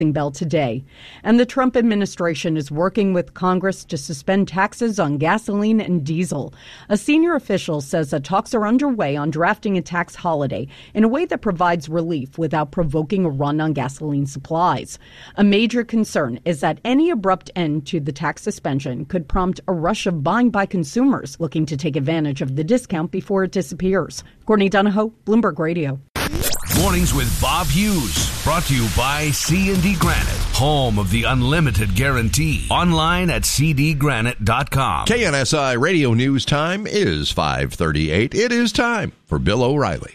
Bell today. And the Trump administration is working with Congress to suspend taxes on gasoline and diesel. A senior official says that talks are underway on drafting a tax holiday in a way that provides relief without provoking a run on gasoline supplies. A major concern is that any abrupt end to the tax suspension could prompt a rush of buying by consumers looking to take advantage of the discount before it disappears. Courtney Donahoe, Bloomberg Radio. Mornings with Bob Hughes, brought to you by C&D Granite, home of the unlimited guarantee. Online at cdgranite.com. KNSI Radio News time is 5:38. It is time for Bill O'Reilly.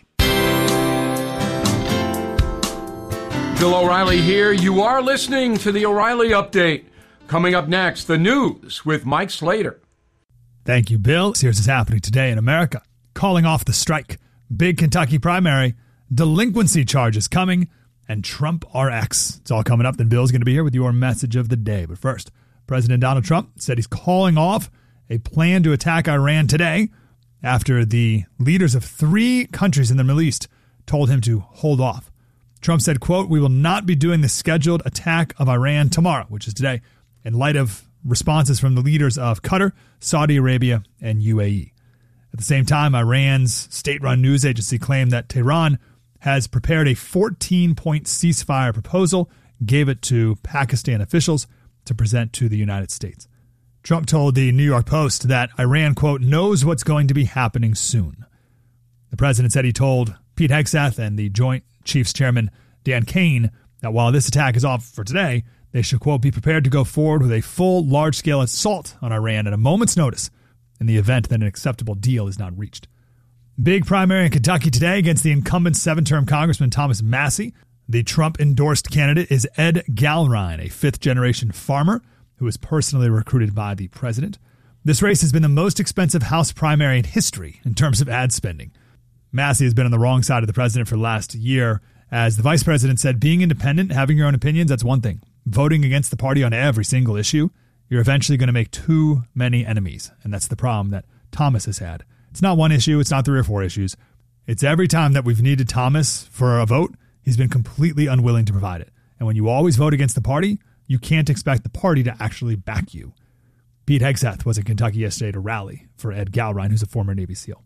Bill O'Reilly here. You are listening to the O'Reilly Update. Coming up next, the news with Mike Slater. Thank you, Bill. Here's what's happening today in America. Calling off the strike, big Kentucky primary, delinquency charges coming, and Trump RX. It's all coming up. Then Bill's going to be here with your message of the day. But first, President Donald Trump said he's calling off a plan to attack Iran today after the leaders of 3 countries in the Middle East told him to hold off. Trump said, quote, "We will not be doing the scheduled attack of Iran tomorrow," which is today, in light of responses from the leaders of Qatar, Saudi Arabia, and UAE. At the same time, Iran's state-run news agency claimed that Tehran has prepared a 14-point ceasefire proposal, gave it to Pakistan officials to present to the United States. Trump told the New York Post that Iran, quote, "knows what's going to be happening soon." The president said he told Pete Hegseth and the Joint Chiefs Chairman Dan Kane that while this attack is off for today, they should, quote, "be prepared to go forward with a full, large-scale assault on Iran at a moment's notice in the event that an acceptable deal is not reached." Big primary in Kentucky today against the incumbent 7-term Congressman Thomas Massie. The Trump-endorsed candidate is Ed Galrine, a 5th-generation farmer who was personally recruited by the president. This race has been the most expensive House primary in history in terms of ad spending. Massie has been on the wrong side of the president for the last year. As the vice president said, being independent, having your own opinions, that's one thing. Voting against the party on every single issue, you're eventually going to make too many enemies. And that's the problem that Thomas has had. It's not one issue. It's not 3 or 4 issues. It's every time that we've needed Thomas for a vote, he's been completely unwilling to provide it. And when you always vote against the party, you can't expect the party to actually back you. Pete Hegseth was in Kentucky yesterday to rally for Ed Galrine, who's a former Navy SEAL.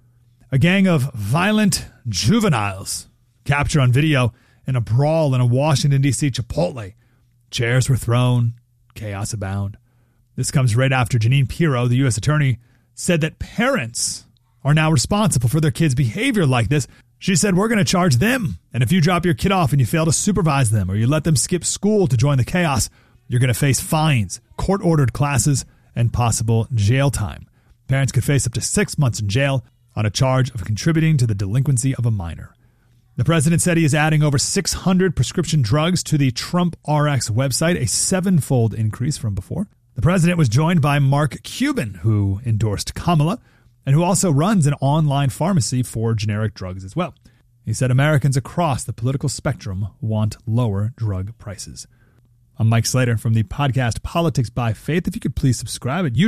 A gang of violent juveniles captured on video in a brawl in a Washington, D.C. Chipotle. Chairs were thrown. Chaos abound. This comes right after Jeanine Pirro, the U.S. attorney, said that parents are now responsible for their kids' behavior like this. She said, "We're going to charge them. And if you drop your kid off and you fail to supervise them or you let them skip school to join the chaos, you're going to face fines, court-ordered classes, and possible jail time. Parents could face up to 6 months in jail on a charge of contributing to the delinquency of a minor." The president said he is adding over 600 prescription drugs to the Trump RX website, a 7-fold increase from before. The president was joined by Mark Cuban, who endorsed Kamala, and who also runs an online pharmacy for generic drugs as well. He said Americans across the political spectrum want lower drug prices. I'm Mike Slater from the podcast Politics by Faith. If you could please subscribe at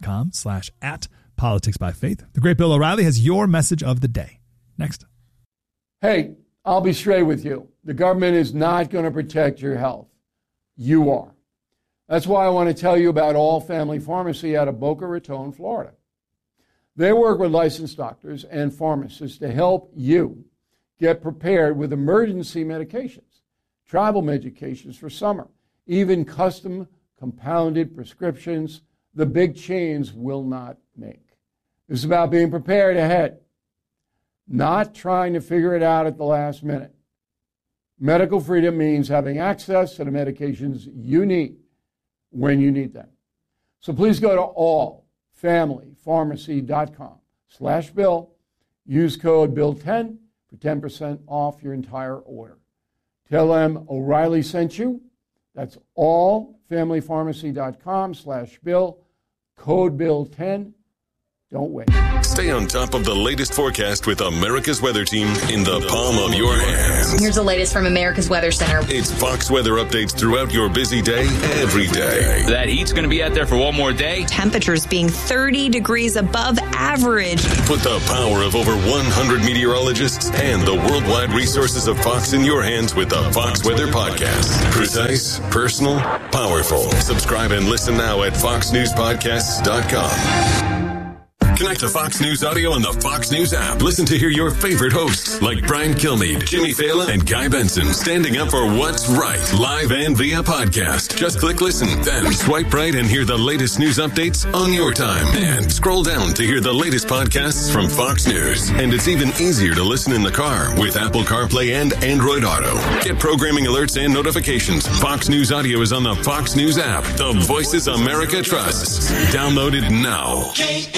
youtube.com/@politicsbyfaith. The great Bill O'Reilly has your message of the day. Next. Hey, I'll be straight with you. The government is not going to protect your health. You are. That's why I want to tell you about All Family Pharmacy out of Boca Raton, Florida. They work with licensed doctors and pharmacists to help you get prepared with emergency medications, travel medications for summer, even custom compounded prescriptions the big chains will not make. This is about being prepared ahead, not trying to figure it out at the last minute. Medical freedom means having access to the medications you need when you need them. So please go to allfamilypharmacy.com/Bill. Use code Bill10 for 10% off your entire order. Tell them O'Reilly sent you. That's allfamilypharmacy.com/Bill. Code Bill10 Don't wait. Stay on top of the latest forecast with America's Weather Team in the palm of your hands. Here's the latest from America's Weather Center. It's Fox weather updates throughout your busy day, every day. That heat's going to be out there for one more day. Temperatures being 30 degrees above average. Put the power of over 100 meteorologists and the worldwide resources of Fox in your hands with the Fox Weather Podcast. Precise, personal, powerful. Subscribe and listen now at foxnewspodcasts.com. Connect to Fox News Audio on the Fox News app. Listen to hear your favorite hosts like Brian Kilmeade, Jimmy Fallon, and Guy Benson standing up for what's right, live and via podcast. Just click listen, then swipe right and hear the latest news updates on your time. And scroll down to hear the latest podcasts from Fox News. And it's even easier to listen in the car with Apple CarPlay and Android Auto. Get programming alerts and notifications. Fox News Audio is on the Fox News app. The voices America trusts. Download it now.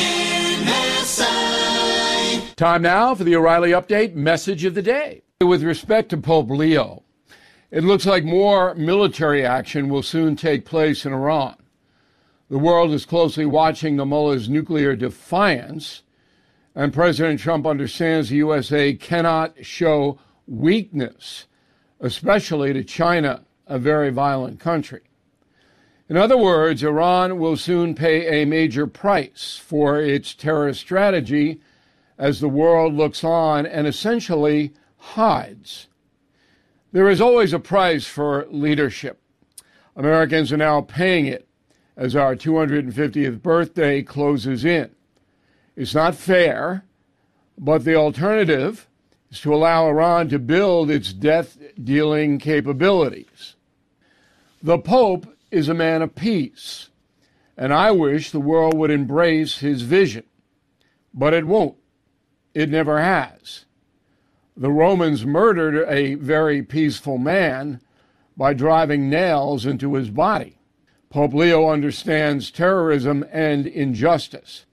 Time now for the O'Reilly Update message of the day. With respect to Pope Leo, it looks like more military action will soon take place in Iran. The world is closely watching the mullah's nuclear defiance, and President Trump understands the USA cannot show weakness, especially to China, a very violent country. In other words, Iran will soon pay a major price for its terrorist strategy as the world looks on and essentially hides. There is always a price for leadership. Americans are now paying it as our 250th birthday closes in. It's not fair, but the alternative is to allow Iran to build its death-dealing capabilities. The Pope is a man of peace, and I wish the world would embrace his vision, but it won't. It never has. The Romans murdered a very peaceful man by driving nails into his body. Pope Leo understands terrorism and injustice.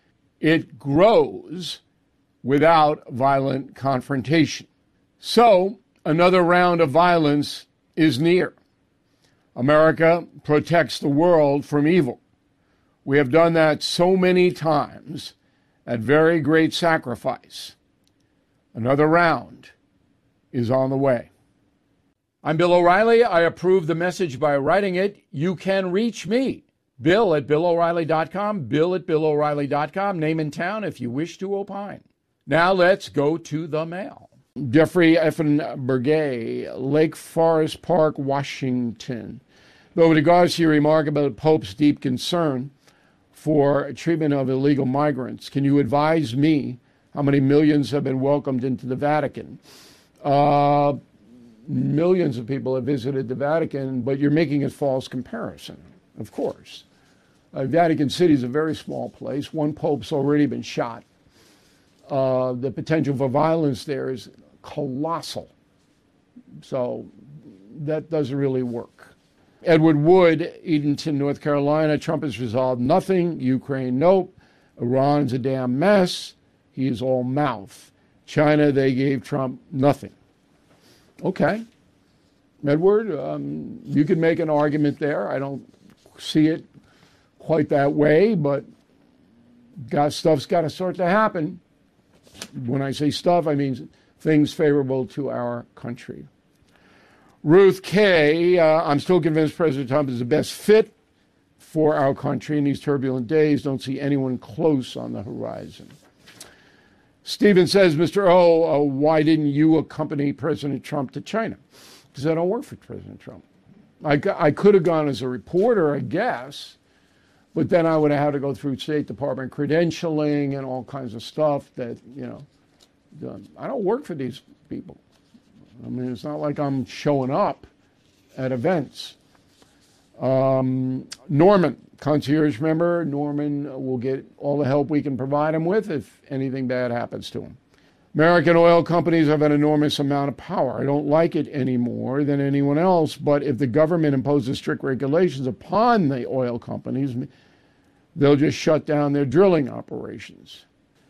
It grows without violent confrontation. So, another round of violence is near. America protects the world from evil. We have done that so many times at very great sacrifice. Another round is on the way. I'm Bill O'Reilly. I approve the message by writing it. You can reach me, Bill at BillO'Reilly.com, Bill at BillO'Reilly.com, name and town if you wish to opine. Now let's go to the mail. Jeffrey Effenbergay, Lake Forest Park, Washington. Though with regards to your remark about the Pope's deep concern for treatment of illegal migrants, can you advise me how many millions have been welcomed into the Vatican? Millions of people have visited the Vatican, but you're making a false comparison, of course. Vatican City is a very small place. One pope's already been shot. The potential for violence there is colossal. So that doesn't really work. Edward Wood, Edenton, North Carolina. Trump has resolved nothing. Ukraine, nope. Iran's a damn mess. He is all mouth. China, they gave Trump nothing. Okay. Edward, you could make an argument there. I don't see it quite that way, but stuff's got to start to happen. When I say stuff, I mean things favorable to our country. Ruth K., I'm still convinced President Trump is the best fit for our country in these turbulent days. Don't see anyone close on the horizon. Stephen says, Mr. O, why didn't you accompany President Trump to China? Because I don't work for President Trump. I could have gone as a reporter, I guess, but then I would have had to go through State Department credentialing and all kinds of stuff that, I don't work for these people. I mean, it's not like I'm showing up at events. Norman, concierge member. Norman will get all the help we can provide him with if anything bad happens to him. American oil companies have an enormous amount of power. I don't like it any more than anyone else, but if the government imposes strict regulations upon the oil companies, they'll just shut down their drilling operations.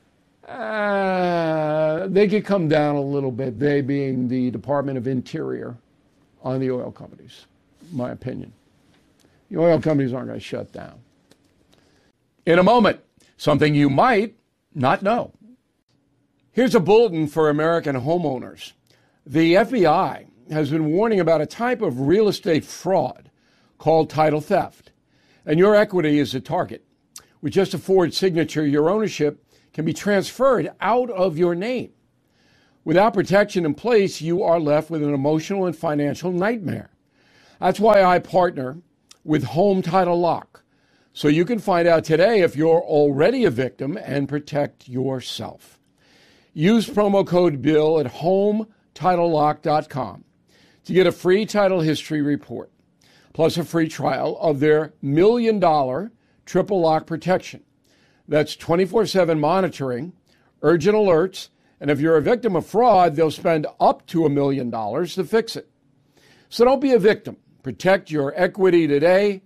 They could come down a little bit, they being the Department of Interior, on the oil companies, my opinion. The oil companies aren't going to shut down. In a moment, something you might not know. Here's a bulletin for American homeowners. The FBI has been warning about a type of real estate fraud called title theft, and your equity is a target. With just a Ford signature, your ownership can be transferred out of your name. Without protection in place, you are left with an emotional and financial nightmare. That's why I partner with Home Title Lock, so you can find out today if you're already a victim and protect yourself. Use promo code BILL at HomeTitleLock.com to get a free title history report, plus a free trial of their $1 million triple lock protection. That's 24/7 monitoring, urgent alerts, and if you're a victim of fraud, they'll spend up to $1 million to fix it. So don't be a victim. Protect your equity today.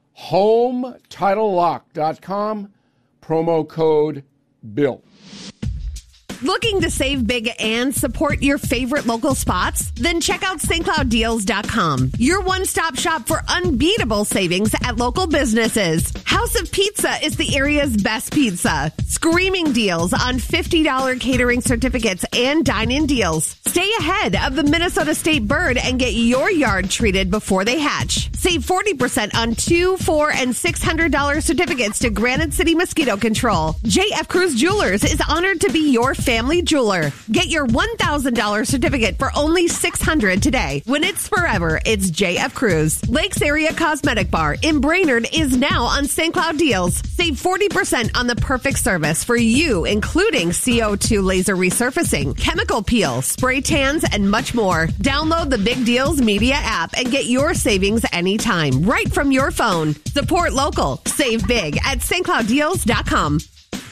HomeTitleLock.com, promo code BILL. Looking to save big and support your favorite local spots? Then check out StCloudDeals.com, your one-stop shop for unbeatable savings at local businesses. House of Pizza is the area's best pizza. Screaming deals on $50 catering certificates and dine-in deals. Stay ahead of the Minnesota State bird and get your yard treated before they hatch. Save 40% on $200, $400, and $600 certificates to Granite City Mosquito Control. JF Cruz Jewelers is honored to be your family jeweler. Get your $1,000 certificate for only $600 today. When it's forever, it's JF Cruz. Lakes Area Cosmetic Bar in Brainerd is now on St. Cloud Deals. Save 40% on the perfect service for you, including CO2 laser resurfacing, chemical peel, spray tans, and much more. Download the Big Deals Media app and get your savings anytime, right from your phone. Support local. Save big at stclouddeals.com.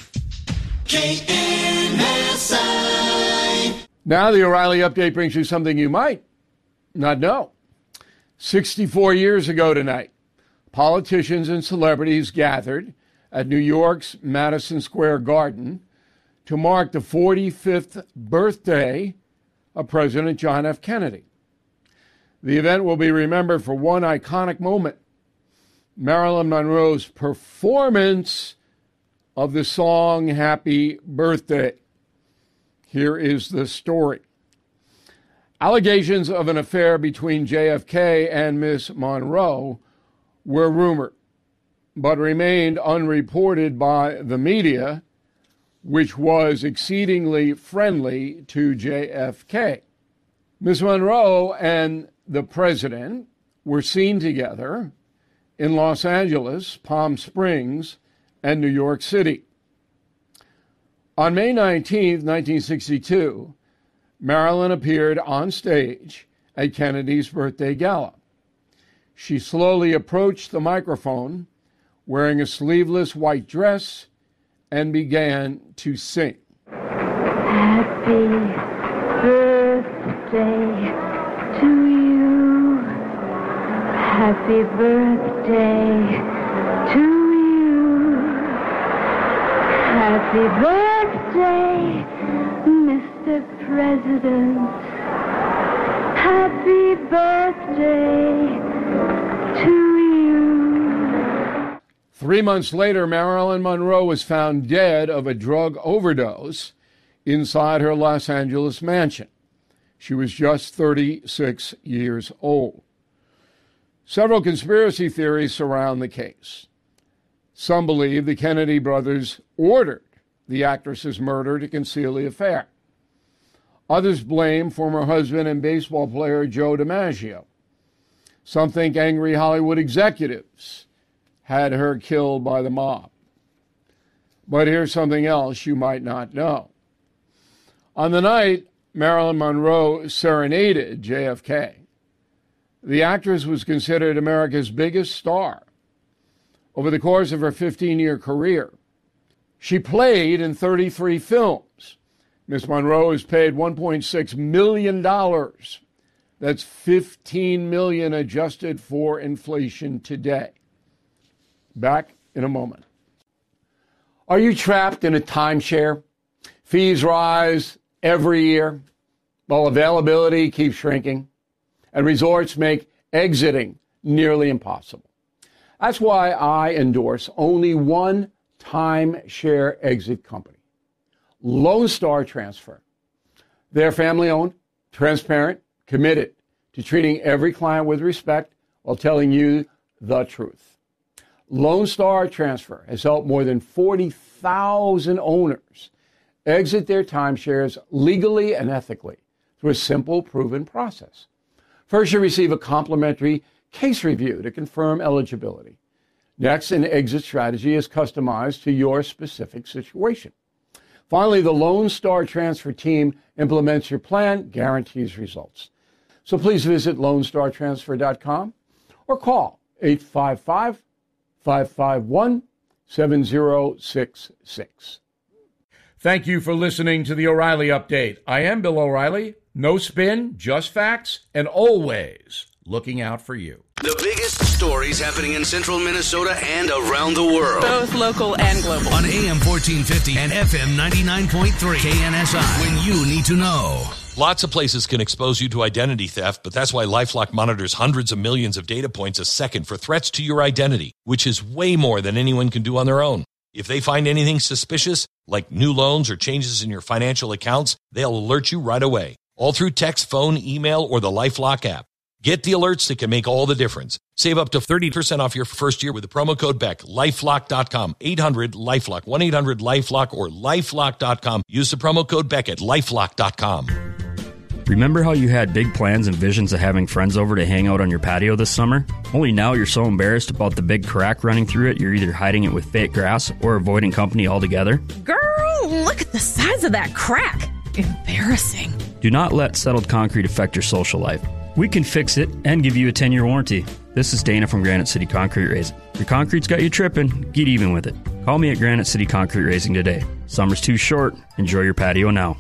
KNSI. Now the O'Reilly Update brings you something you might not know. 64 years ago tonight, politicians and celebrities gathered at New York's Madison Square Garden to mark the 45th birthday of President John F. Kennedy. The event will be remembered for one iconic moment: Marilyn Monroe's performance of the song Happy Birthday. Here is the story. Allegations of an affair between JFK and Miss Monroe were rumored, but remained unreported by the media, which was exceedingly friendly to JFK. Miss Monroe and the president were seen together in Los Angeles, Palm Springs, and New York City. On May 19, 1962, Marilyn appeared on stage at Kennedy's birthday gala. She slowly approached the microphone, wearing a sleeveless white dress, and began to sing. Happy birthday to you. Happy birthday to you. Happy birthday, Mr. President. Happy birthday to you. 3 months later, Marilyn Monroe was found dead of a drug overdose inside her Los Angeles mansion. She was just 36 years old. Several conspiracy theories surround the case. Some believe the Kennedy brothers ordered the actress's murder to conceal the affair. Others blame former husband and baseball player Joe DiMaggio. Some think angry Hollywood executives had her killed by the mob. But here's something else you might not know. On the night Marilyn Monroe serenaded JFK, the actress was considered America's biggest star. Over the course of her 15-year career, she played in 33 films. Miss Monroe is paid $1.6 million. That's $15 million adjusted for inflation today. Back in a moment. Are you trapped in a timeshare? Fees rise every year while availability keeps shrinking, and resorts make exiting nearly impossible. That's why I endorse only one timeshare exit company, Lone Star Transfer. They're family-owned, transparent, committed to treating every client with respect while telling you the truth. Lone Star Transfer has helped more than 40,000 owners exit their timeshares legally and ethically through a simple, proven process. First, you receive a complimentary case review to confirm eligibility. Next, an exit strategy is customized to your specific situation. Finally, the Lone Star Transfer team implements your plan, guarantees results. So please visit LoneStarTransfer.com or call 855-551-7066. Thank you for listening to the O'Reilly Update. I am Bill O'Reilly. No spin, just facts, and always looking out for you. The biggest stories happening in central Minnesota and around the world. Both local and global. On AM 1450 and FM 99.3 KNSI. When you need to know. Lots of places can expose you to identity theft, but that's why LifeLock monitors hundreds of millions of data points a second for threats to your identity, which is way more than anyone can do on their own. If they find anything suspicious, like new loans or changes in your financial accounts, they'll alert you right away, all through text, phone, email, or the LifeLock app. Get the alerts that can make all the difference. Save up to 30% off your first year with the promo code BECK. LifeLock.com, 800-LifeLock, 1-800-LifeLock, or LifeLock.com. Use the promo code BECK at LifeLock.com. Remember how you had big plans and visions of having friends over to hang out on your patio this summer? Only now you're so embarrassed about the big crack running through it, you're either hiding it with fake grass or avoiding company altogether? Girl, look at the size of that crack. Embarrassing. Do not let settled concrete affect your social life. We can fix it and give you a 10-year warranty. This is Dana from Granite City Concrete Raising. Your concrete's got you tripping, get even with it. Call me at Granite City Concrete Raising today. Summer's too short. Enjoy your patio now.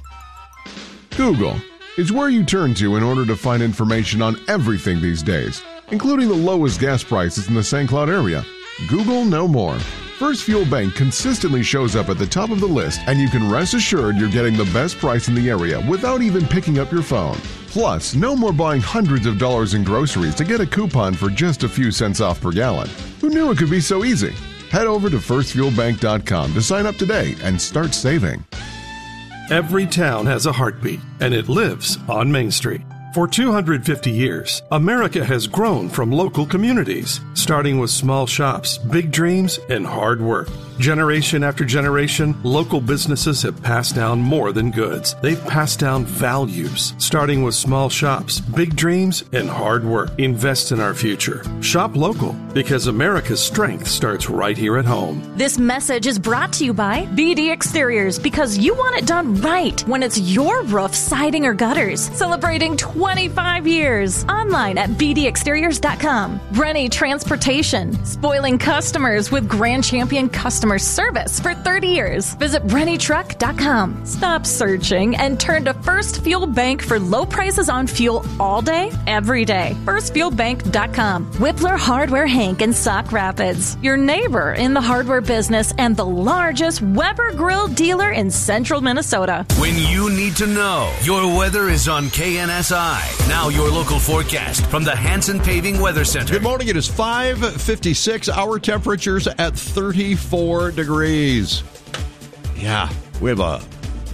Google is where you turn to in order to find information on everything these days, including the lowest gas prices in the St. Cloud area. Google no more. First Fuel Bank consistently shows up at the top of the list, and you can rest assured you're getting the best price in the area without even picking up your phone. Plus, no more buying hundreds of dollars in groceries to get a coupon for just a few cents off per gallon. Who knew it could be so easy? Head over to firstfuelbank.com to sign up today and start saving. Every town has a heartbeat, and it lives on Main Street. For 250 years, America has grown from local communities, starting with small shops, big dreams, and hard work. Generation after generation, local businesses have passed down more than goods. They've passed down values, starting with small shops, big dreams, and hard work. Invest in our future. Shop local, because America's strength starts right here at home. This message is brought to you by BD Exteriors, because you want it done right when it's your roof, siding, or gutters. Celebrating 25 years. Online at bdexteriors.com. Brenny Transportation, spoiling customers with Grand Champion customer service for 30 years. Visit BrennyTruck.com. Stop searching and turn to First Fuel Bank for low prices on fuel all day, every day. FirstFuelBank.com. Whippler Hardware Hank in Sauk Rapids. Your neighbor in the hardware business and the largest Weber Grill dealer in central Minnesota. When you need to know, your weather is on KNSI. Now your local forecast from the Hanson Paving Weather Center. Good morning. It is 5:56. Our temperatures at 34 degrees. Yeah, we have a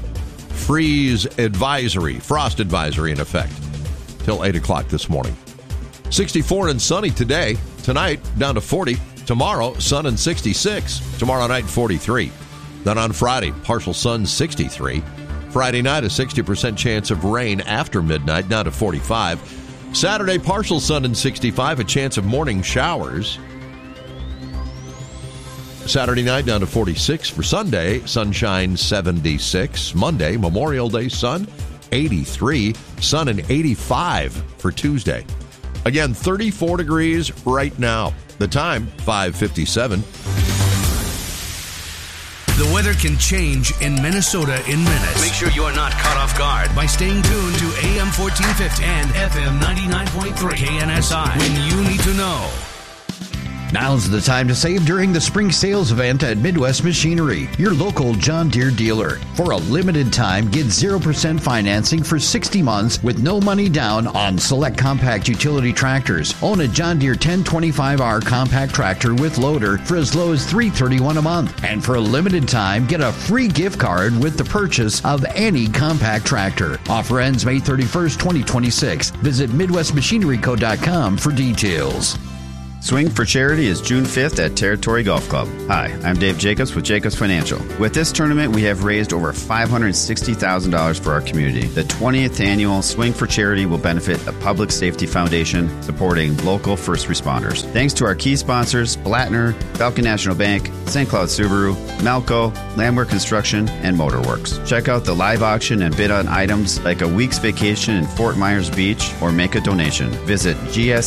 frost advisory in effect till 8 o'clock this morning. 64 and sunny today. Tonight, down to 40. Tomorrow, sun and 66. Tomorrow night, 43. Then on Friday, partial sun, 63. Friday night, a 60% chance of rain after midnight, down to 45. Saturday, partial sun and 65, a chance of morning showers. Saturday night, down to 46. For Sunday, sunshine, 76. Monday, Memorial Day, sun, 83. Sun and 85 for Tuesday. Again, 34 degrees right now. The time, 5:57. The weather can change in Minnesota in minutes. Make sure you are not caught off guard by staying tuned to AM 1450 and FM 99.3 KNSI when you need to know. Now's the time to save during the spring sales event at Midwest Machinery, your local John Deere dealer. For a limited time, get 0% financing for 60 months with no money down on select compact utility tractors. Own a John Deere 1025R compact tractor with loader for as low as $331 a month. And for a limited time, get a free gift card with the purchase of any compact tractor. Offer ends May 31st, 2026. Visit MidwestMachineryCo.com for details. Swing for Charity is June 5th at Territory Golf Club. Hi, I'm Dave Jacobs with Jacobs Financial. With this tournament, we have raised over $560,000 for our community. The 20th annual Swing for Charity will benefit the Public Safety Foundation, supporting local first responders. Thanks to our key sponsors, Blattner, Falcon National Bank, St. Cloud Subaru, Melco, Landwehr Construction, and Motorworks. Check out the live auction and bid on items like a week's vacation in Fort Myers Beach or make a donation. Visit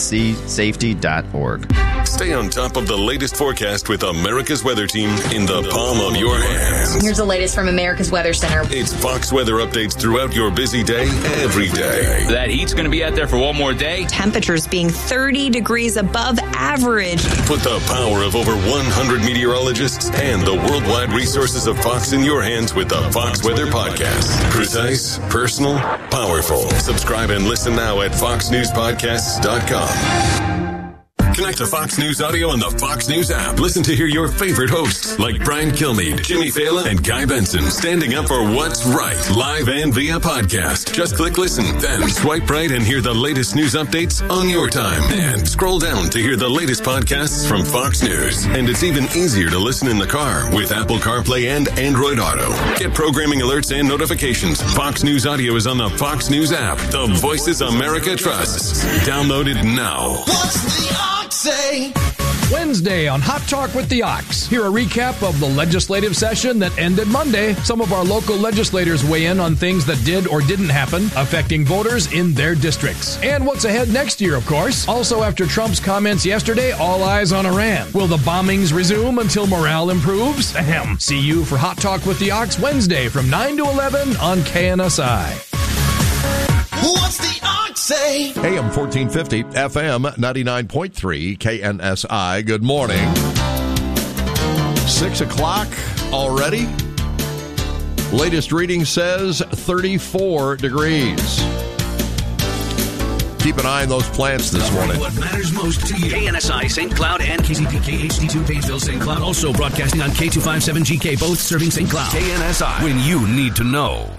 gscsafety.org. Stay on top of the latest forecast with America's Weather Team in the palm of your hands. Here's the latest from America's Weather Center. It's Fox weather updates throughout your busy day, every day. That heat's going to be out there for one more day. Temperatures being 30 degrees above average. Put the power of over 100 meteorologists and the worldwide resources of Fox in your hands with the Fox Weather Podcast. Precise, personal, powerful. Subscribe and listen now at foxnewspodcasts.com. Connect to Fox News Audio on the Fox News app. Listen to hear your favorite hosts like Brian Kilmeade, Jimmy Fallon, and Guy Benson standing up for what's right, live and via podcast. Just click listen, then swipe right and hear the latest news updates on your time. And scroll down to hear the latest podcasts from Fox News. And it's even easier to listen in the car with Apple CarPlay and Android Auto. Get programming alerts and notifications. Fox News Audio is on the Fox News app. The voices America trusts. Download it now. What's the say? Wednesday on Hot Talk with the Ox. Hear a recap of the legislative session that ended Monday. Some of our local legislators weigh in on things that did or didn't happen, affecting voters in their districts. And what's ahead next year, of course. Also, after Trump's comments yesterday, all eyes on Iran. Will the bombings resume until morale improves? Ahem. See you for Hot Talk with the Ox Wednesday from 9 to 11 on KNSI. What's the Ox say? AM 1450, FM 99.3, KNSI. Good morning. 6 o'clock already. Latest reading says 34 degrees. Keep an eye on those plants this morning. What matters most to you. KNSI St. Cloud and KZPK HD2 Painesville St. Cloud. Also broadcasting on K257GK, both serving St. Cloud. KNSI, when you need to know.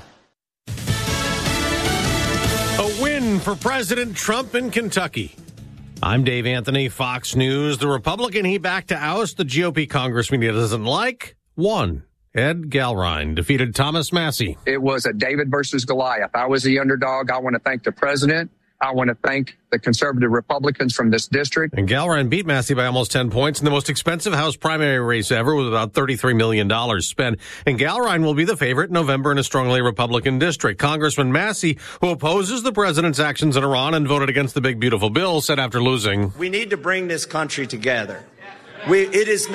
A win for President Trump in Kentucky. I'm Dave Anthony, Fox News. The Republican he backed to oust the GOP congressman he doesn't like won. Ed Galrine defeated Thomas Massie. It was a David versus Goliath. I was the underdog. I want to thank the president. I want to thank the conservative Republicans from this district. And Galrine beat Massie by almost 10 points in the most expensive House primary race ever with about $33 million spent. And Galrine will be the favorite in November in a strongly Republican district. Congressman Massie, who opposes the president's actions in Iran and voted against the big beautiful bill, said after losing, "We need to bring this country together. There's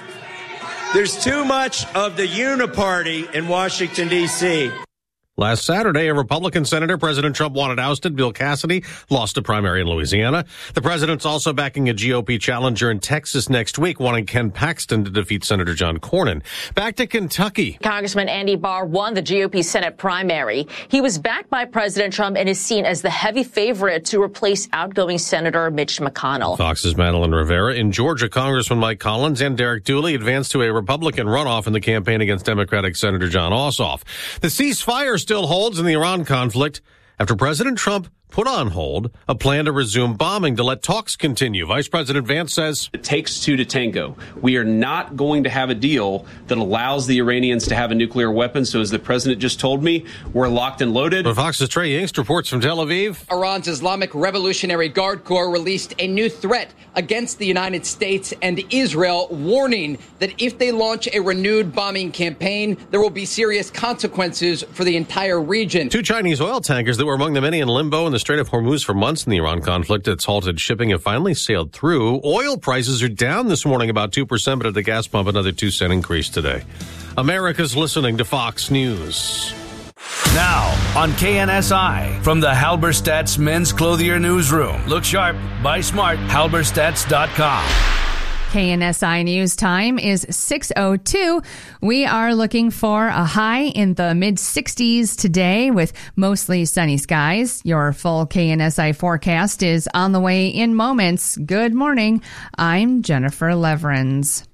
too much of the uniparty in Washington, D.C. Last Saturday, a Republican senator President Trump wanted ousted, Bill Cassidy, lost a primary in Louisiana. The president's also backing a GOP challenger in Texas next week, wanting Ken Paxton to defeat Senator John Cornyn. Back to Kentucky. Congressman Andy Barr won the GOP Senate primary. He was backed by President Trump and is seen as the heavy favorite to replace outgoing Senator Mitch McConnell. Fox's Madeline Rivera. In Georgia, Congressman Mike Collins and Derek Dooley advanced to a Republican runoff in the campaign against Democratic Senator John Ossoff. The ceasefire still holds in the Iran conflict after President Trump put on hold a plan to resume bombing to let talks continue. Vice President Vance says, "It takes two to tango. We are not going to have a deal that allows the Iranians to have a nuclear weapon. So as the president just told me, we're locked and loaded." But Fox's Trey Yingst reports from Tel Aviv. Iran's Islamic Revolutionary Guard Corps released a new threat against the United States and Israel, warning that if they launch a renewed bombing campaign, there will be serious consequences for the entire region. Two Chinese oil tankers that were among the many in limbo in the Strait of Hormuz for months in the Iran conflict that's halted shipping have finally sailed through. Oil prices are down this morning about 2%, but at the gas pump, another 2-cent increase today. America's listening to Fox News. Now on KNSI from the Halberstadt's Men's Clothier Newsroom. Look sharp, buy smart, halberstadts.com. KNSI News time is 6:02. We are looking for a high in the mid-60s today with mostly sunny skies. Your full KNSI forecast is on the way in moments. Good morning. I'm Jennifer Leverins.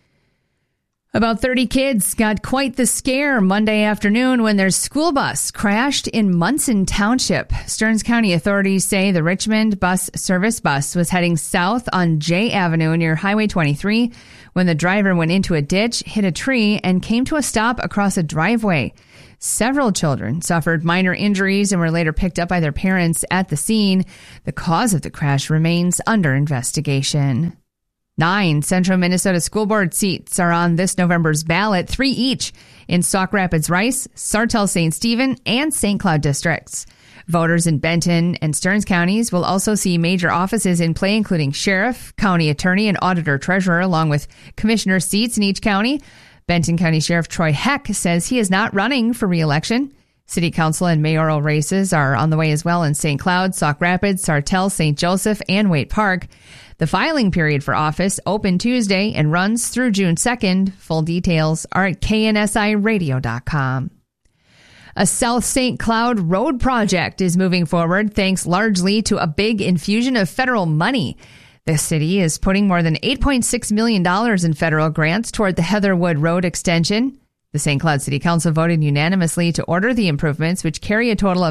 About 30 kids got quite the scare Monday afternoon when their school bus crashed in Munson Township. Stearns County authorities say the Richmond bus service bus was heading south on J Avenue near Highway 23 when the driver went into a ditch, hit a tree, and came to a stop across a driveway. Several children suffered minor injuries and were later picked up by their parents at the scene. The cause of the crash remains under investigation. 9 Central Minnesota School Board seats are on this November's ballot, 3 each in Sauk Rapids Rice, Sartell St. Stephen, and St. Cloud districts. Voters in Benton and Stearns counties will also see major offices in play, including sheriff, county attorney, and auditor-treasurer, along with commissioner seats in each county. Benton County Sheriff Troy Heck says he is not running for re-election. City council and mayoral races are on the way as well in St. Cloud, Sauk Rapids, Sartell, St. Joseph, and Waite Park. The filing period for office opened Tuesday and runs through June 2nd. Full details are at KNSIRadio.com. A South St. Cloud road project is moving forward thanks largely to a big infusion of federal money. The city is putting more than $8.6 million in federal grants toward the Heatherwood Road extension. The St. Cloud City Council voted unanimously to order the improvements, which carry a total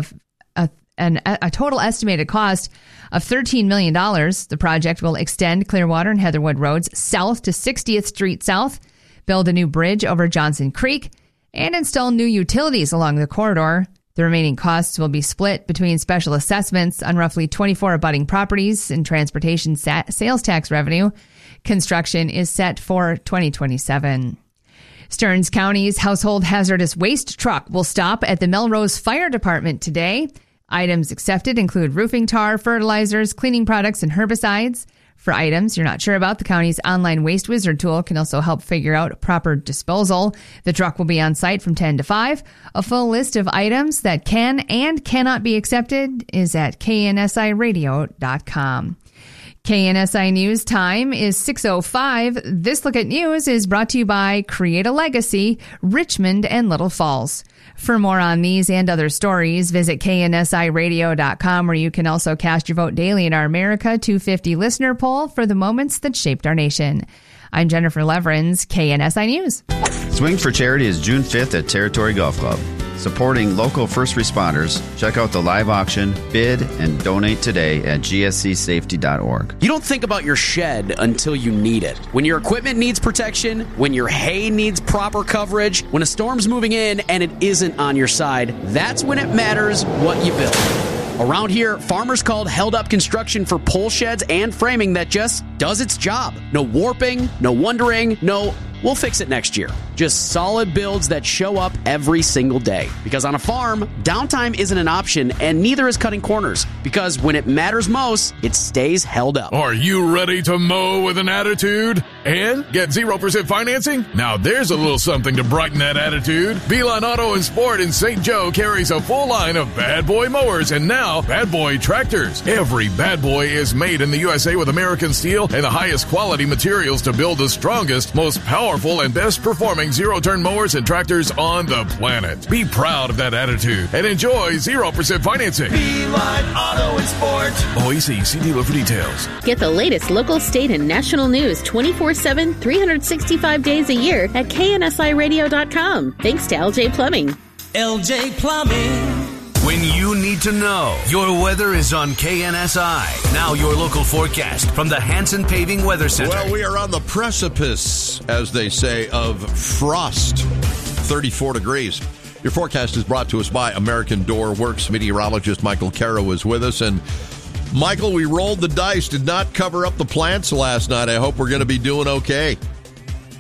estimated cost of $13 million. The project will extend Clearwater and Heatherwood roads south to 60th Street South, build a new bridge over Johnson Creek, and install new utilities along the corridor. The remaining costs will be split between special assessments on roughly 24 abutting properties and transportation sales tax revenue. Construction is set for 2027. Stearns County's household hazardous waste truck will stop at the Melrose Fire Department today. Items accepted include roofing tar, fertilizers, cleaning products, and herbicides. For items you're not sure about, the county's online Waste Wizard tool can also help figure out proper disposal. The truck will be on site from 10 to 5. A full list of items that can and cannot be accepted is at KNSIRadio.com. KNSI News time is 6:05. This Look at News is brought to you by Create a Legacy, Richmond and Little Falls. For more on these and other stories, visit KNSIRadio.com, where you can also cast your vote daily in our America 250 listener poll for the moments that shaped our nation. I'm Jennifer Leverins, KNSI News. Swing for Charity is June 5th at Territory Golf Club. Supporting local first responders, check out the live auction, bid, and donate today at gscsafety.org. You don't think about your shed until you need it. When your equipment needs protection, when your hay needs proper coverage, when a storm's moving in and it isn't on your side, that's when it matters what you build. Around here, farmers called Held Up Construction for pole sheds and framing that just does its job. No warping, no wondering, no we'll fix it next year. Just solid builds that show up every single day. Because on a farm, downtime isn't an option, and neither is cutting corners. Because when it matters most, it stays held up. Are you ready to mow with an attitude? And get 0% financing? Now there's a little something to brighten that attitude. Beeline Auto and Sport in St. Joe carries a full line of Bad Boy mowers and now Bad Boy tractors. Every Bad Boy is made in the USA with American steel and the highest quality materials to build the strongest, most powerful, and best performing zero-turn mowers and tractors on the planet. Be proud of that attitude and enjoy 0% financing. Beeline Auto and Sport. OEC, see dealer for details. Get the latest local, state, and national news 24/7, 365 days a year at KNSIRadio.com. Thanks to LJ Plumbing. LJ Plumbing. When you need to know, your weather is on KNSI. Now your local forecast from the Hanson Paving Weather Center. Well, we are on the precipice, as they say, of frost. 34 degrees. Your forecast is brought to us by American Door Works. Meteorologist Michael Caro is with us. And Michael, we rolled the dice, did not cover up the plants last night. I hope we're going to be doing okay.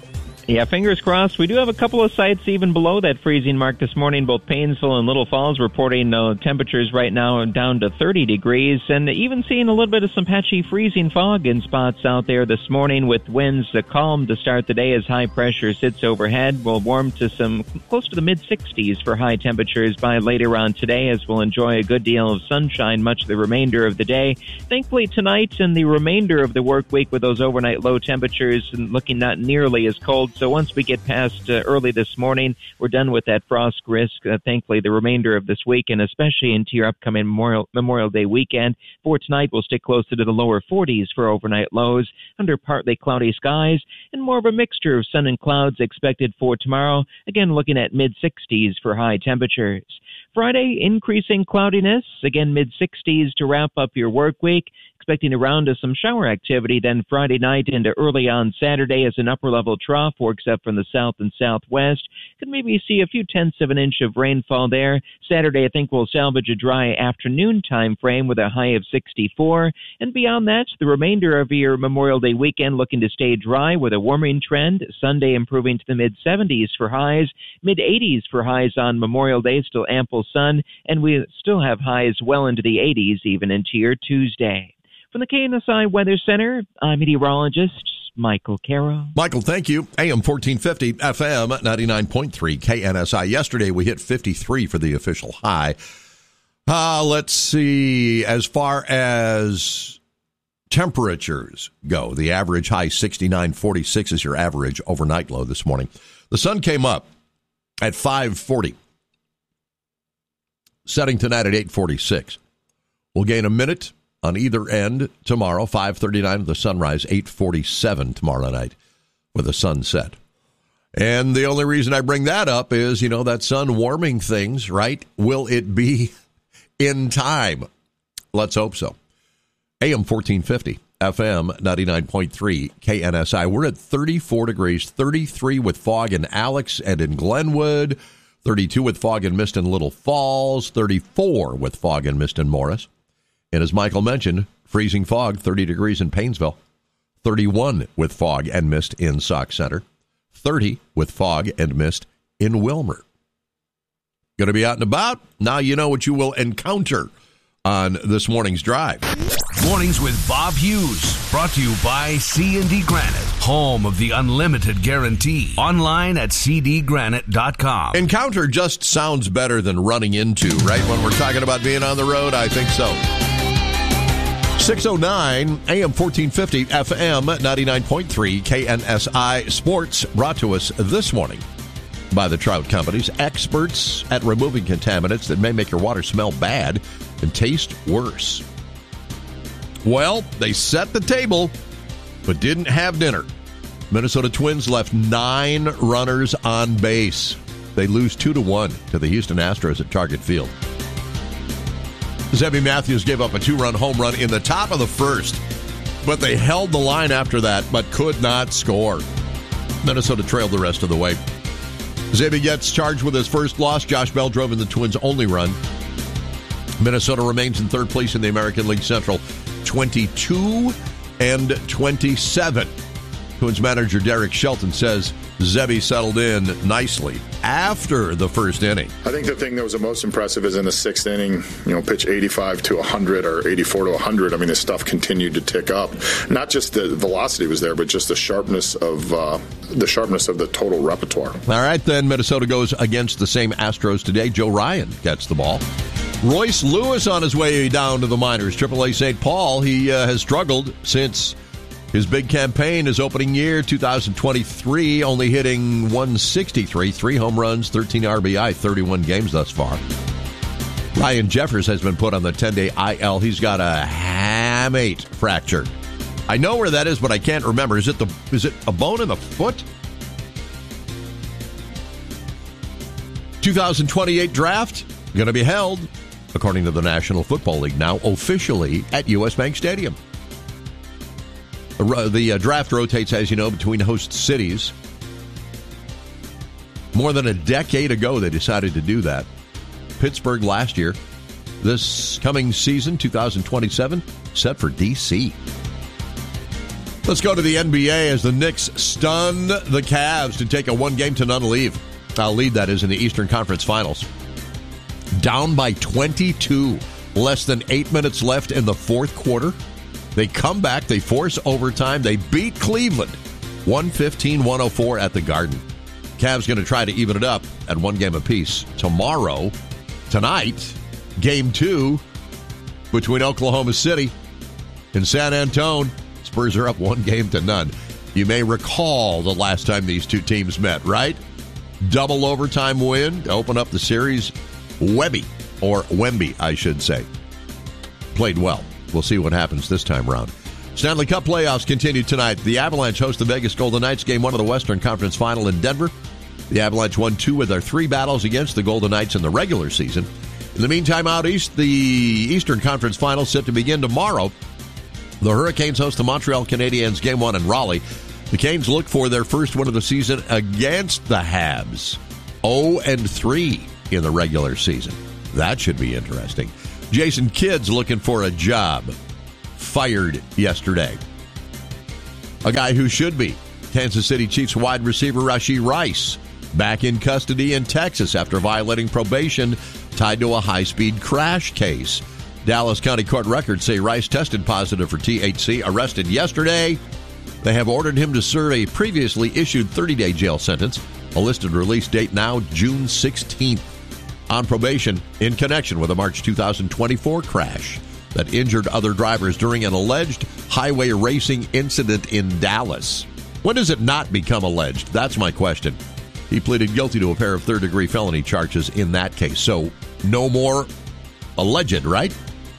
Yeah, fingers crossed. We do have a couple of sites even below that freezing mark this morning. Both Paynesville and Little Falls reporting temperatures right now down to 30 degrees, and even seeing a little bit of some patchy freezing fog in spots out there this morning, with winds calm to start the day as high pressure sits overhead. We'll warm to some close to the mid-60s for high temperatures by later on today, as we'll enjoy a good deal of sunshine much of the remainder of the day. Thankfully, tonight and the remainder of the work week with those overnight low temperatures and looking not nearly as cold. So once we get past early this morning, we're done with that frost risk. Thankfully, the remainder of this week, and especially into your upcoming Memorial Day weekend. For tonight, we'll stick closer to the lower 40s for overnight lows, under partly cloudy skies, and more of a mixture of sun and clouds expected for tomorrow. Again, looking at mid-60s for high temperatures. Friday, increasing cloudiness, again mid-60s to wrap up your work week. Expecting a round of some shower activity then Friday night into early on Saturday as an upper-level trough works up from the south and southwest. Could maybe see a few tenths of an inch of rainfall there. Saturday, I think we'll salvage a dry afternoon time frame with a high of 64. And beyond that, the remainder of your Memorial Day weekend looking to stay dry with a warming trend. Sunday improving to the mid-70s for highs, mid-80s for highs on Memorial Day, still ample sun, and we still have highs well into the 80s even into your Tuesday. From the KNSI Weather Center, I'm meteorologist Michael Caro. Michael, thank you. AM 1450, FM 99.3, KNSI. Yesterday we hit 53 for the official high. Let's see. As far as temperatures go, the average high 69.46 is your average overnight low this morning. The sun came up at 5:40, setting tonight at 8:46. We'll gain a minute on either end tomorrow, 5:39 with the sunrise, 8:47 tomorrow night with the sunset. And the only reason I bring that up is, that sun warming things, right? Will it be in time? Let's hope so. AM 1450, FM 99.3, KNSI. We're at 34 degrees, 33 with fog in Alex and in Glenwood, 32 with fog and mist in Little Falls, 34 with fog and mist in Morris. And as Michael mentioned, freezing fog, 30 degrees in Paynesville, 31 with fog and mist in Sauk Center, 30 with fog and mist in Wilmer. Going to be out and about? Now you know what you will encounter on this morning's drive. Mornings with Bob Hughes, brought to you by C&D Granite, home of the unlimited guarantee. Online at cdgranite.com. Encounter just sounds better than running into, right? When we're talking about being on the road, I think so. 609 AM 1450 FM 99.3 KNSI Sports, brought to us this morning by the Trout Companies, experts at removing contaminants that may make your water smell bad and taste worse. Well, they set the table, but didn't have dinner. Minnesota Twins left 9 runners on base. They lose 2-1 to the Houston Astros at Target Field. Zebby Matthews gave up a 2-run home run in the top of the first, but they held the line after that, but could not score. Minnesota trailed the rest of the way. Zebby gets charged with his first loss. Josh Bell drove in the Twins' only run. Minnesota remains in third place in the American League Central, 22-27. Twins manager Derek Shelton says Zebby settled in nicely after the first inning. I think the thing that was the most impressive is in the 6th inning, pitch 85 to 100 or 84 to 100. I mean, the stuff continued to tick up. Not just the velocity was there, but just the sharpness of the total repertoire. All right, then Minnesota goes against the same Astros today. Joe Ryan gets the ball. Royce Lewis on his way down to the minors. AAA St. Paul, he has struggled since his big campaign, his opening year, 2023, only hitting 163, 3 home runs, 13 RBI, 31 games thus far. Ryan Jeffers has been put on the 10-day IL. He's got a hamate fracture. I know where that is, but I can't remember. Is it a bone in the foot? 2028 draft going to be held, according to the National Football League, now officially at U.S. Bank Stadium. The draft rotates, as you know, between host cities. More than a decade ago, they decided to do that. Pittsburgh last year. This coming season, 2027, set for D.C. Let's go to the NBA as the Knicks stun the Cavs to take a 1-0 lead, that is, in the Eastern Conference Finals. Down by 22, less than 8 minutes left in the fourth quarter. They come back, they force overtime, they beat Cleveland 115-104 at the Garden. Cavs going to try to even it up at 1 game apiece. Tonight, Game 2 between Oklahoma City and San Antonio. Spurs are up 1-0. You may recall the last time these two teams met, right? Double overtime win to open up the series. Wemby, I should say. Played well. We'll see what happens this time around. Stanley Cup playoffs continue tonight. The Avalanche host the Vegas Golden Knights, Game 1 of the Western Conference Final in Denver. The Avalanche won 2 of their 3 battles against the Golden Knights in the regular season. In the meantime, out east, the Eastern Conference Final set to begin tomorrow. The Hurricanes host the Montreal Canadiens, Game 1 in Raleigh. The Canes look for their first win of the season against the Habs. 0-3 in the regular season. That should be interesting. Jason Kidd's looking for a job. Fired yesterday. A guy who should be. Kansas City Chiefs wide receiver Rashee Rice back in custody in Texas after violating probation tied to a high-speed crash case. Dallas County Court records say Rice tested positive for THC, arrested yesterday. They have ordered him to serve a previously issued 30-day jail sentence. A listed release date now, June 16th. On probation in connection with a March 2024 crash that injured other drivers during an alleged highway racing incident in Dallas. When does it not become alleged? That's my question. He pleaded guilty to a pair of third-degree felony charges in that case. So no more alleged, right?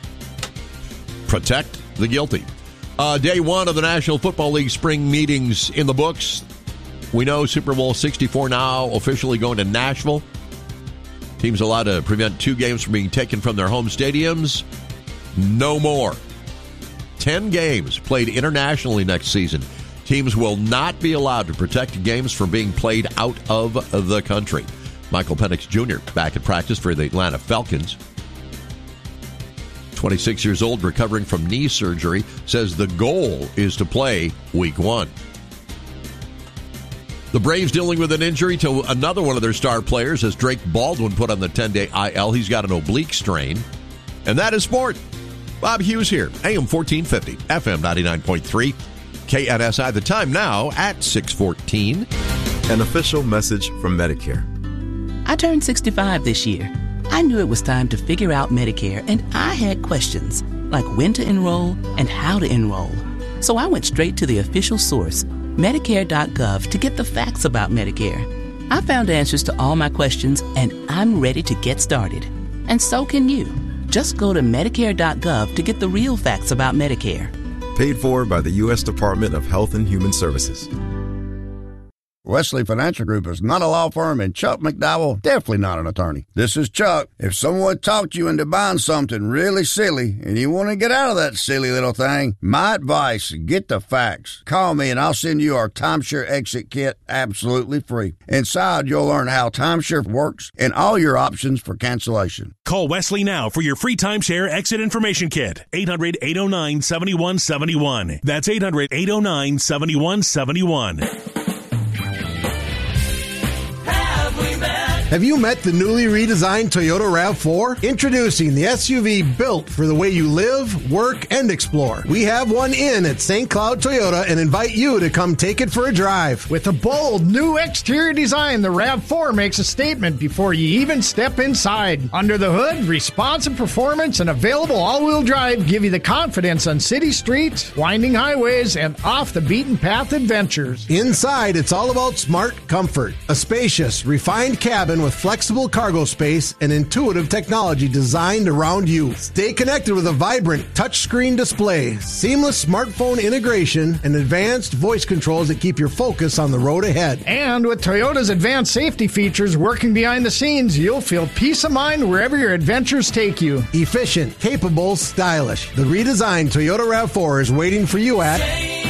Protect the guilty. Day 1 of the National Football League spring meetings in the books. We know Super Bowl 64 now officially going to Nashville. Teams allowed to prevent 2 games from being taken from their home stadiums. No more. 10 games played internationally next season. Teams will not be allowed to protect games from being played out of the country. Michael Penix Jr. back in practice for the Atlanta Falcons. 26 years old, recovering from knee surgery, says the goal is to play Week 1. The Braves dealing with an injury to another one of their star players as Drake Baldwin put on the 10-day IL. He's got an oblique strain. And that is sport. Bob Hughes here, AM 1450, FM 99.3, KNSI. The time now at 6:14. An official message from Medicare. I turned 65 this year. I knew it was time to figure out Medicare, and I had questions, like when to enroll and how to enroll. So I went straight to the official source, Medicare.gov, to get the facts about Medicare. I found answers to all my questions, and I'm ready to get started. And so can you. Just go to Medicare.gov to get the real facts about Medicare. Paid for by the U.S. Department of Health and Human Services. Wesley Financial Group is not a law firm, and Chuck McDowell definitely not an attorney. This is Chuck. If someone talked you into buying something really silly and you want to get out of that silly little thing, my advice, get the facts. Call me and I'll send you our timeshare exit kit absolutely free. Inside, you'll learn how timeshare works and all your options for cancellation. Call Wesley now for your free timeshare exit information kit. 800-809-7171. That's 800-809-7171. Have you met the newly redesigned Toyota RAV4? Introducing the SUV built for the way you live, work, and explore. We have one in at St. Cloud Toyota and invite you to come take it for a drive. With a bold new exterior design, the RAV4 makes a statement before you even step inside. Under the hood, responsive performance and available all-wheel drive give you the confidence on city streets, winding highways, and off-the-beaten-path adventures. Inside, it's all about smart comfort. A spacious, refined cabin with flexible cargo space and intuitive technology designed around you. Stay connected with a vibrant touchscreen display, seamless smartphone integration, and advanced voice controls that keep your focus on the road ahead. And with Toyota's advanced safety features working behind the scenes, you'll feel peace of mind wherever your adventures take you. Efficient, capable, stylish. The redesigned Toyota RAV4 is waiting for you at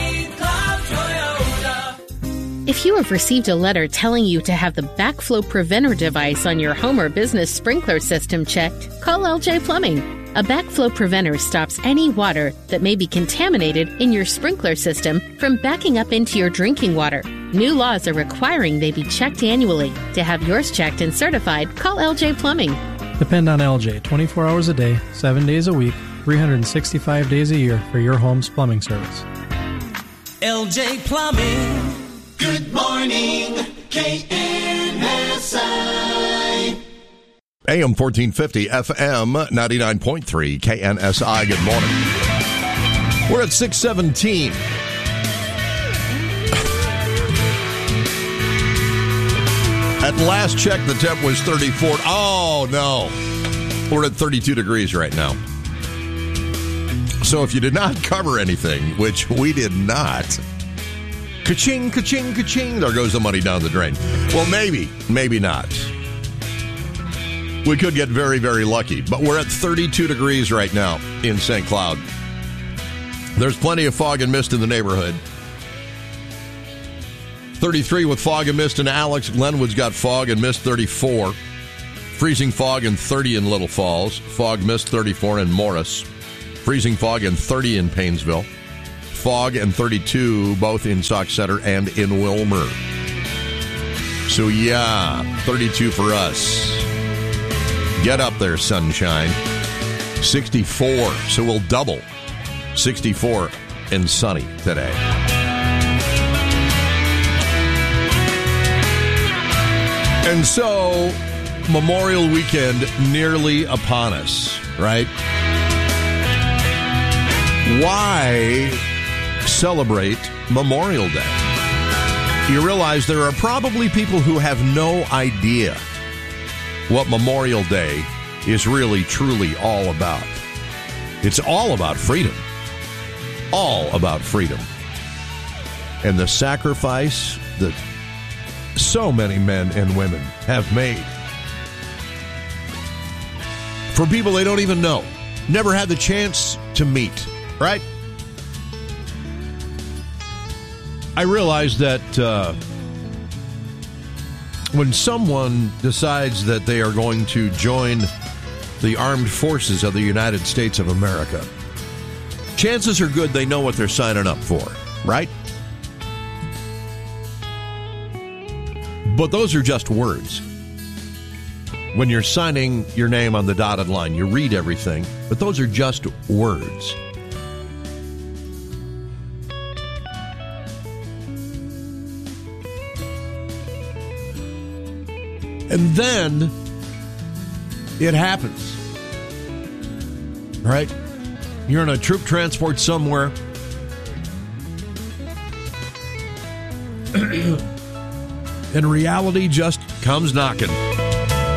If you have received a letter telling you to have the backflow preventer device on your home or business sprinkler system checked, call LJ Plumbing. A backflow preventer stops any water that may be contaminated in your sprinkler system from backing up into your drinking water. New laws are requiring they be checked annually. To have yours checked and certified, call LJ Plumbing. Depend on LJ 24 hours a day, 7 days a week, 365 days a year for your home's plumbing service. LJ Plumbing. Good morning, KNSI. AM 1450, FM 99.3, KNSI. Good morning. We're at 617. At last check, the temp was 34. Oh, no. We're at 32 degrees right now. So if you did not cover anything, which we did not, ka-ching, ka-ching, ka-ching, there goes the money down the drain. Well, maybe not. We could get very, very lucky. But we're at 32 degrees right now in St. Cloud. There's plenty of fog and mist in the neighborhood. 33 with fog and mist in Alex. Glenwood's got fog and mist 34. Freezing fog and 30 in Little Falls. Fog mist 34 in Morris. Freezing fog and 30 in Paynesville. Fog and 32 both in Sauk Center and in Wilmer. So yeah, 32 for us. Get up there, sunshine. 64, so we'll double. 64 and sunny today. And so, Memorial Weekend nearly upon us, right? Why celebrate Memorial Day? You realize there are probably people who have no idea what Memorial Day is really, truly all about. It's all about freedom. All about freedom. And the sacrifice that so many men and women have made for people they don't even know, never had the chance to meet, right? I realize that when someone decides that they are going to join the armed forces of the United States of America, chances are good they know what they're signing up for, right? But those are just words. When you're signing your name on the dotted line, you read everything, but those are just words. And then it happens, right? You're in a troop transport somewhere. And reality just comes knocking.